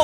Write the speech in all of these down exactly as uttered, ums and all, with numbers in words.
風，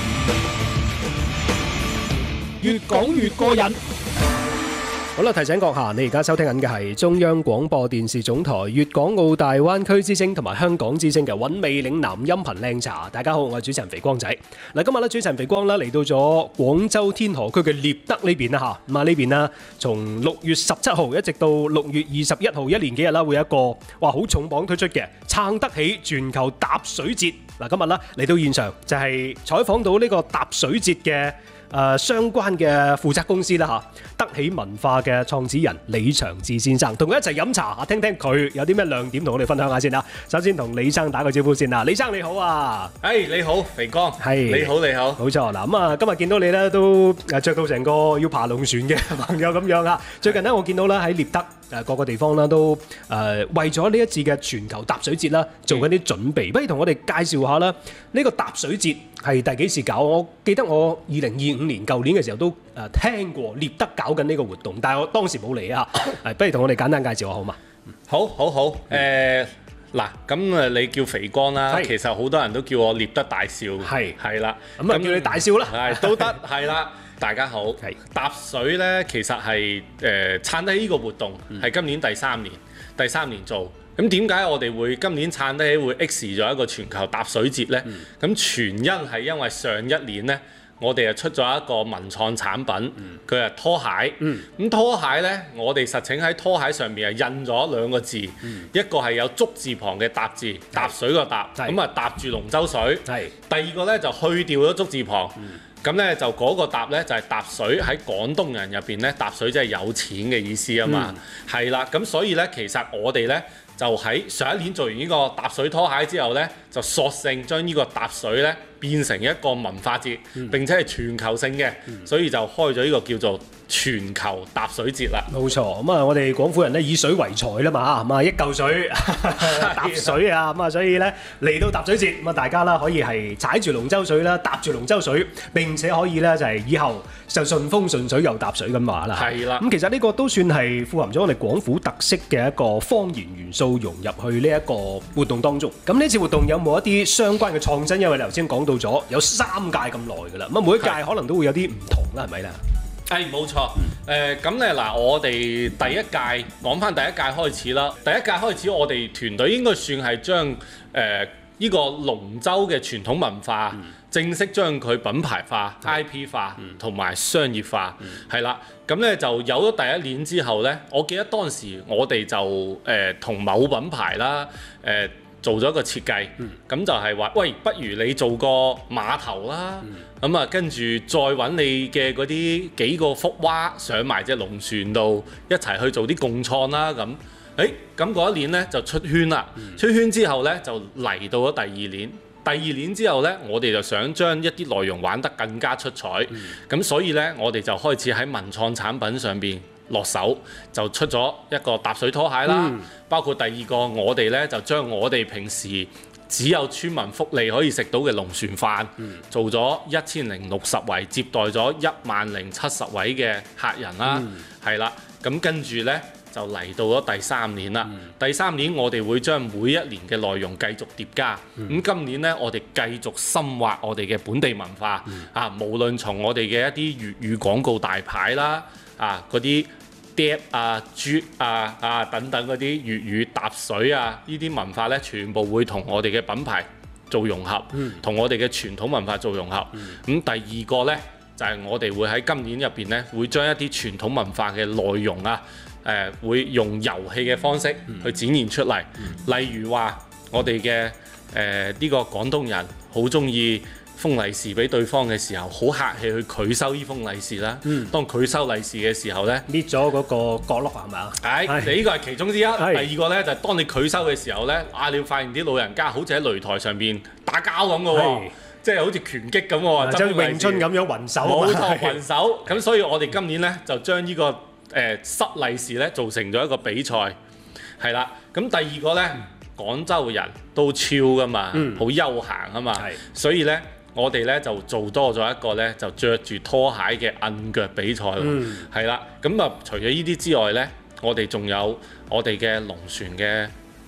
越講越過癮。好啦，提醒閣下，你而家收聽緊嘅係中央廣播電視總台粵港澳大灣區之聲同埋香港之聲嘅韻味嶺南音頻靚茶。大家好，我係主持人肥光仔。嗱，今日咧主持人肥光啦嚟到咗廣州天河區嘅獵德呢邊啦嚇。咁啊呢邊啦，從六月十七號一直到六月二十一號，一連幾日啦，會有一個哇好重磅推出嘅撐得起全球踏水節。嗱，今日啦嚟到現場就係採訪到呢個踏水節嘅。誒、呃、相關嘅負責公司啦嚇，得起文化嘅創始人李長治先生，同佢一齊飲茶，聽聽佢有啲咩亮點同我哋分享下先啦。首先同李生打個招呼先啦，李生你好啊！ 誒、hey, 你好，肥哥，係你好你好， 冇錯嗱咁啊，今日見到你咧都誒著到成個要爬龍船嘅朋友咁樣啊！最近咧我見到咧喺獵德誒各個地方啦都誒、呃、為咗呢一次嘅全球踏水節啦做緊啲準備，嗯、不如同我哋介紹下啦，呢個踏水節係第幾時搞？我記得我二零二五年舊年嘅時候都誒聽過獵德搞緊呢個活動，但係我當時冇嚟啊。係，不如同我哋簡單介紹下好嘛？ 好，好，好。誒、呃、嗱，咁誒你叫肥光啦，其實好多人都叫我獵德大少，係係啦。咁啊叫你大少啦，係都得，係啦。大家好，踏水咧其實係誒撐得起呢個活動，係、嗯、今年第三年，第三年做。咁點解我哋會今年撐得起會 X 咗一個全球踏水節呢？咁、嗯、全因係因為上一年呢，我哋就出咗一個文創產品，佢係、嗯、拖鞋。咁、嗯、拖鞋呢，我哋實情喺拖鞋上面係印咗兩個字，嗯、一個係有竹字旁嘅踏字，踏水個踏，咁啊踏住龍舟水。第二個呢，就去掉咗竹字旁。嗯咁咧就嗰個踏咧就係踏水，喺廣東人入邊咧踏水即係有錢嘅意思啊嘛，係啦、嗯，咁所以咧其實我哋咧就喺上一年做完呢個踏水拖鞋之後咧，就索性將呢個踏水咧變成一個文化節，嗯、並且係全球性嘅，嗯、所以就開咗呢個叫做全球踏水節啦。冇錯，咁啊我哋廣府人咧以水為財啦嘛，咁啊一嚿水踏水啊，咁啊所以咧嚟到踏水節，咁啊大家啦可以係踩住龍舟水啦，踏住龍舟水，並且可以咧就係以後就順風順水又踏水咁話啦。係啦，咁其實呢個都算係富含咗我哋廣府特色嘅一個方言元素融入去呢一個活動當中。咁呢次活動有冇一啲相關嘅創新？因為你頭先講到咗有三屆咁耐㗎啦，咁啊每一屆可能都會有啲唔同啦，係咪咧？ 係冇錯，誒咁咧嗱，我哋第一屆講翻第一屆開始啦。第一屆開始，我哋團隊應該算係將誒呢個龍舟嘅傳統文化、嗯、正式將佢品牌化、嗯、I P 化同埋、嗯、商業化，係啦、嗯。咁咧就有咗第一年之後咧，我記得當時我哋就誒同、呃、某品牌啦，誒、呃。做咗一個設計，咁、嗯、就係話，喂，不如你做個碼頭啦，咁啊、嗯，跟住再揾你嘅嗰啲幾個福娃上埋隻龍船度一齊去做啲共創啦，咁，誒，咁嗰一年呢就出圈啦，嗯、出圈之後呢，就嚟到咗第二年，第二年之後呢，我哋就想將一啲內容玩得更加出彩，咁、嗯、所以呢，我哋就開始喺文創產品上邊落手，就出咗一個踏水拖鞋啦，嗯、包括第二個我哋咧就將我哋平時只有村民福利可以食到嘅龍船飯，嗯、做咗一千零六十圍，接待咗一萬零七十位嘅客人啦，係啦、嗯，咁跟住咧就嚟到咗第三年啦。嗯、第三年我哋會將每一年嘅內容繼續疊加，咁、嗯、今年咧我哋繼續深挖我哋嘅本地文化，嗯、啊，無論從我哋嘅一啲粵語廣告大牌啦。啊！嗰啲碟啊、豬啊、啊等等嗰啲粵語踏水啊，呢啲文化呢，全部會同我哋嘅品牌做融合，同、嗯、我哋嘅傳統文化做融合。咁、嗯、第二個呢，就係、是、我哋會喺今年入邊呢，會將一啲傳統文化嘅內容啊，誒、呃、會用遊戲嘅方式去展現出嚟。嗯、例如話，我哋嘅誒呢個廣東人好中意封利是俾對方嘅時候，好客氣去拒收呢封利是啦。嗯、當拒收利是嘅時候呢， 搣咗嗰個角落係咪啊？ 係，你呢個係其中之一。是第二個呢，就係、是、當你拒收嘅時候呢，啊，你會發現啲老人家好似喺擂台上邊打交咁嘅喎，是即係好似拳擊咁喎， 即係詠春咁樣雲手。 冇錯，雲手。咁所以我哋今年呢，就將呢、這個誒、呃、塞利是呢做成咗一個比賽，係啦。咁第二個呢，廣州人都超噶嘛，好、嗯、休閒啊嘛，是所以呢。我哋咧就做多咗一個咧，就着住拖鞋嘅摁腳比賽咯，係啦、嗯。咁啊，除咗呢啲之外咧，我哋仲有我哋嘅龍船嘅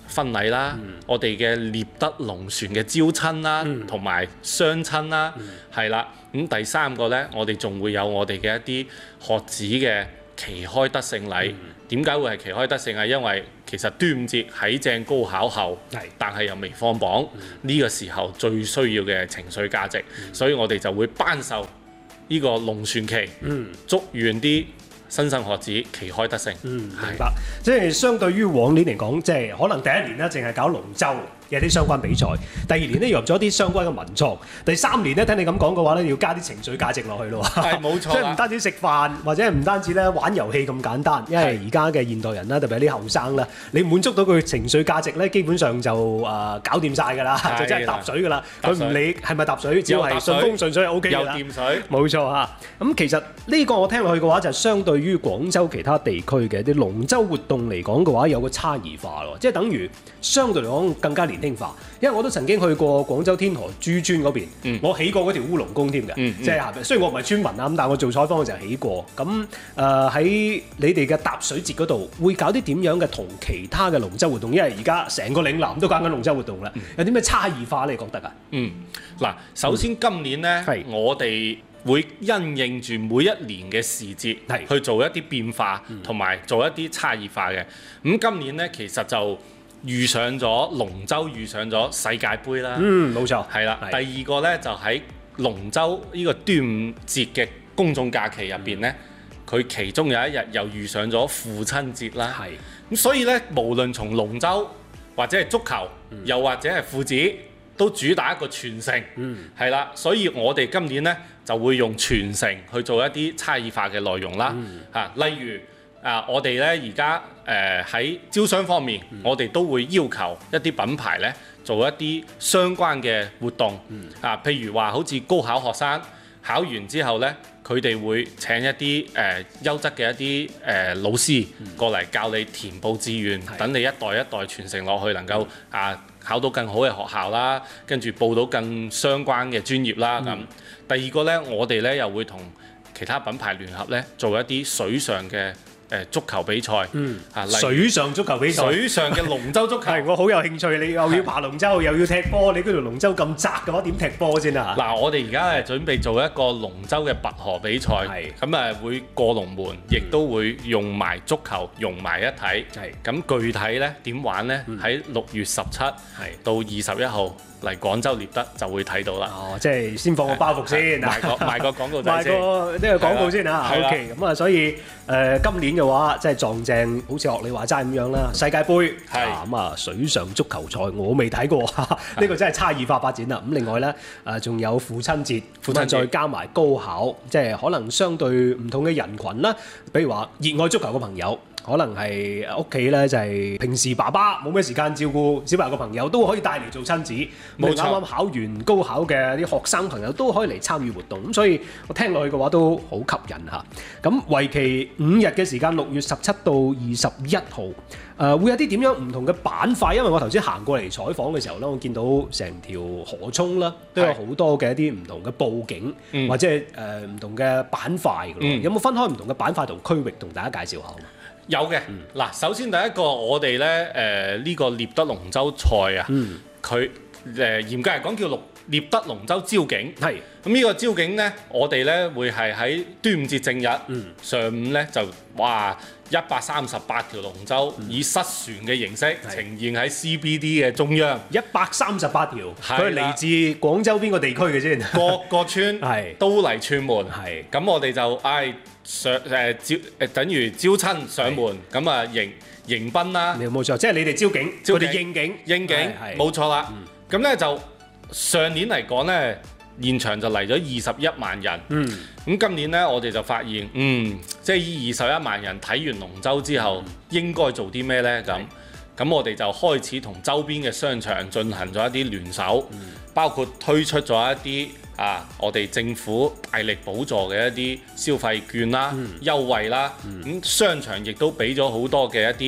婚禮啦，嗯、我哋嘅獵得龍船嘅招親啦，同埋、嗯、相親啦，係啦、嗯。咁第三個呢，我哋仲會有我哋嘅一啲學子嘅旗開得勝禮。點解、嗯、會係旗開得勝啊？因為其實端午節喺正高考後，是但係又未放榜，呢、嗯、個時候最需要嘅情緒價值，嗯、所以我哋就會頒授呢個龍船旗，嗯、祝願啲新生學子旗開得勝。 嗯，明白。即係相對於往年嚟講，即係可能第一年咧，淨係搞龍舟嘅啲相關比賽；第二年咧，入咗啲相關嘅文創；第三年咧，聽你咁講嘅話咧，要加啲情緒價值落去咯。 係冇錯。即係唔單止食飯，或者唔單止咧玩遊戲咁簡單，因為而家嘅現代人啦，特別係啲後生啦，你滿足到佢情緒價值咧，基本上就誒、呃、搞掂晒㗎啦，就真係搭水㗎啦。佢唔理係咪搭水，只要係順風順水就 O K 㗎啦。 又掂水， 冇錯嚇。咁其實呢個我聽落去嘅話，就係相對於廣州其他地區嘅啲龍舟活動嚟講嘅話，有個差異化咯，即係等於相對嚟講更加年輕化。因為我都曾經去過廣州天河珠村嗰邊，嗯、我起過嗰條烏龍宮添嘅，嗯嗯、即係下邊。雖然我唔係村民啊，咁但係我做採訪嘅時候起過。咁誒喺你哋嘅搭水節嗰度，會搞啲點樣嘅同其他嘅龍舟活動？因為而家成個嶺南都搞緊龍舟活動啦，嗯、有啲咩差異化你覺得啊？嗯，嗱，首先今年呢，嗯、我哋會因應住每一年嘅時節是去做一啲變化，同埋、嗯、做一啲差異化嘅。咁今年呢，其實就遇上咗龍舟，遇上咗世界盃啦。嗯，冇錯。係啦，第二個呢，就喺龍舟呢個端午節嘅公眾假期入邊呢，佢、嗯、其中有一日又遇上咗父親節啦。係。咁所以呢，無論從龍舟或者係足球，嗯、又或者係父子，都主打一個傳承。嗯。係啦，所以我哋今年呢，就會用傳承去做一啲差異化嘅內容啦。嗯。嚇，例如。啊！我哋咧而家誒喺招商方面，嗯、我哋都會要求一啲品牌咧做一啲相關嘅活動。嗯、啊，譬如話好似高考學生考完之後咧，佢哋會請一啲誒、呃、優質嘅一啲誒、呃、老師過嚟教你填報志願，等、嗯、你一代一代傳承落去，能夠啊考到更好嘅學校啦，跟住報到更相關嘅專業啦。咁、嗯、第二個咧，我哋咧又會同其他品牌聯合咧做一啲水上嘅。誒足球比賽，嗯，啊，水上足球比賽，水上嘅龍舟足球，係我好有興趣。你又要爬龍舟，又要踢波，你嗰條龍舟咁窄嘅話，點踢波先啊？嗱，我哋而家係準備做一個龍舟嘅拔河比賽，係咁誒會過龍門，亦都會用埋足球融埋一體，係咁具體咧點玩咧？喺六月十七到二十一號嚟廣州獵德就會睇到啦。哦，即係先放個包袱先，賣個賣個廣告仔先，賣個呢個廣告先啊。OK，咁啊，所以誒今年嘅話，即係撞正，好似學你話齋咁樣啦。世界盃係咁啊，水上足球賽我未睇過，呢個真係差異化發展啦。咁另外咧，誒仲有父親節，父親再加埋高考，即係可能相對唔同嘅人群啦。比如話熱愛足球嘅朋友。可能係屋企咧，就係平時爸爸冇咩時間照顧小朋友嘅朋友，都可以帶嚟做親子。冇錯，啱啱考完高考嘅啲學生朋友都可以嚟參與活動。咁所以我聽落去嘅話都好吸引嚇。咁為期五日嘅時間，六月十七到二十一號，誒、呃、會有啲點樣唔同嘅板塊？因為我頭先行過嚟採訪嘅時候咧，我見到成條河涌啦，都有好多嘅一啲唔同嘅佈景，嗯、或者係誒唔同嘅板塊嘅咯。嗯、有冇分開唔同嘅板塊同區域同大家介紹下？有嘅，嗱，首先第一個我哋咧誒呢個獵德龍舟賽啊，佢誒、呃、嚴格嚟講叫龍獵德龍舟招景，係咁呢個招景咧，我哋咧會係喺端午節正日、嗯、上午咧就哇一百三十八條龍舟、嗯、以失船嘅形式呈現喺 C B D 嘅中央，一百三十八條，佢係嚟自廣州邊個地區嘅先？各個村係都嚟串門，係咁我哋就嗌。上誒招誒等於招親上門，咁啊迎迎賓啦，冇錯，即係你哋招景，佢哋應景，應景，冇錯啦。咁咧就上年嚟講咧，現場就嚟咗二十一萬人。嗯，咁今年咧我哋就發現，嗯，即係呢二十一萬人睇完龍舟之後，應該做啲咩咧？咁咁我哋就開始同周邊嘅商場進行咗一啲聯手，包括推出咗一啲。啊！我哋政府大力補助嘅一啲消費券啦、嗯、優惠啦，咁、嗯、商場亦都俾咗好多嘅一啲誒、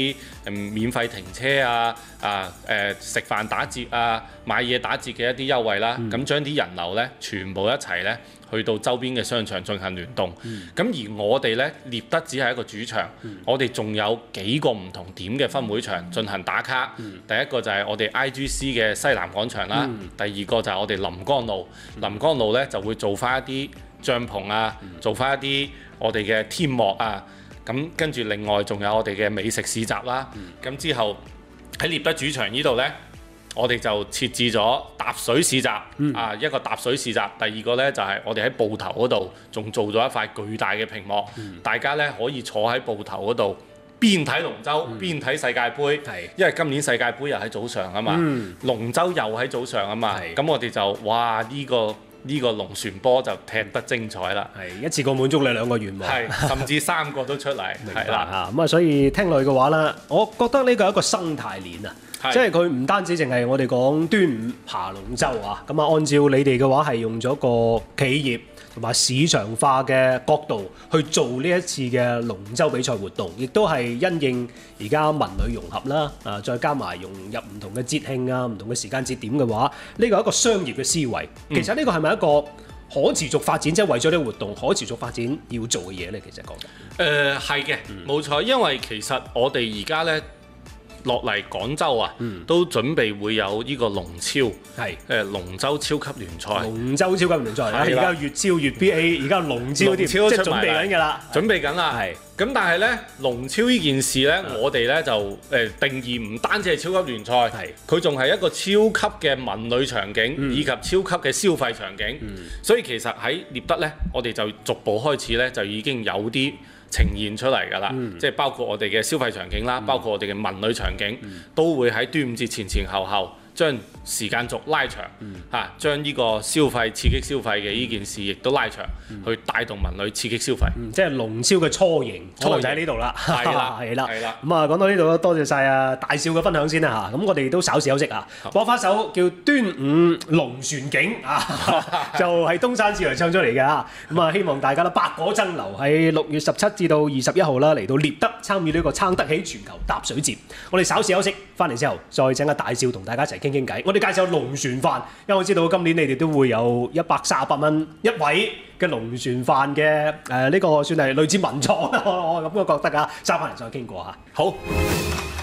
免費停車啊啊誒食飯打折啊買嘢打折嘅一啲優惠啦，咁、嗯、將啲人流呢全部一齊呢去到周邊嘅商場進行聯動。咁、嗯、而我哋呢，獵德只係一個主場，嗯、我哋仲有幾個唔同點嘅分會場進行打卡。嗯、第一個就係我哋 I G C 嘅西南廣場啦，嗯、第二個就係我哋臨江路。臨江路呢就會做翻一啲帳篷啊，嗯、做翻一啲我哋嘅天幕啊。咁跟住另外仲有我哋嘅美食市集啦。咁、嗯、之後喺獵德主場呢度呢，我哋就設置咗踏水市集，嗯、啊一個踏水市集。第二個呢，就係、是、我哋喺埠頭嗰度仲做咗一塊巨大嘅屏幕，嗯、大家呢可以坐喺埠頭嗰度邊睇龍舟、嗯、邊睇世界盃。是因為今年世界盃又喺早上啊嘛，嗯、龍舟又喺早上啊嘛，咁是我哋就哇呢、這個。呢個龍船波就踢得精彩啦， 係一次過滿足你兩個願望， 係甚至三個都出嚟，係啦嚇咁啊！所以聽落去嘅話咧，我覺得呢個係一個生態鏈啊，是即係佢唔單止淨係我哋講端午爬龍舟啊，咁啊，按照你哋嘅話係用咗個企業同埋市場化嘅角度去做呢一次嘅龍舟比賽活動，亦都係因應而家文旅融合啦，啊，再加埋融入唔同嘅節慶啊、唔同嘅時間節點嘅話，呢個係一個商業嘅思維。其實呢個係咪一個可持續發展，即係為咗呢個活動可持續發展要做嘅嘢呢？其實講緊誒係嘅，冇錯，因為其實我哋而家呢。落嚟廣州啊，嗯、都準備會有呢個龍超，係誒龍舟超級聯賽。 龍舟超級聯賽，而家粵超、粵 B A， 而家龍超啲，即係準備緊㗎啦， 準備緊啦。係咁，但係咧龍超呢件事咧，嗯、我哋咧就誒、呃、定義唔單止係超級聯賽，係佢仲係一個超級嘅文旅場景，嗯、以及超級嘅消費場景。嗯、所以其實喺獵德咧，我哋就逐步開始咧，就已經有啲呈現出嚟㗎啦，嗯、即係包括我哋嘅消費場景啦，嗯、包括我哋嘅文旅場景，嗯、都會喺端午節前前後後將時間軸拉長，嚇、嗯啊、將呢個消費刺激消費嘅呢件事亦都拉長，嗯、去帶動文旅刺激消費。嗯、即係龍超嘅雛形，雛形就喺呢度啦。係啦，係啦，係啦。咁啊，講到呢度多謝晒啊大少嘅分享先啦嚇。咁我哋都稍事休息啊，播翻首叫《端午龍船景》啊，就係東山少爺唱出嚟嘅嚇。咁啊，希望大家都百果爭流喺六月十七至到二十一號啦，嚟到獵德參與呢個撐得起全球踏水節。我哋稍事休息，翻嚟之後再請阿大少同大家一齊傾傾偈。我哋介紹龍船飯，因為我知道今年你哋都會有一百三十八蚊一位嘅龍船飯嘅誒呢個算係類似文創啦，我我咁樣覺得啊，收翻嚟再傾過嚇。好。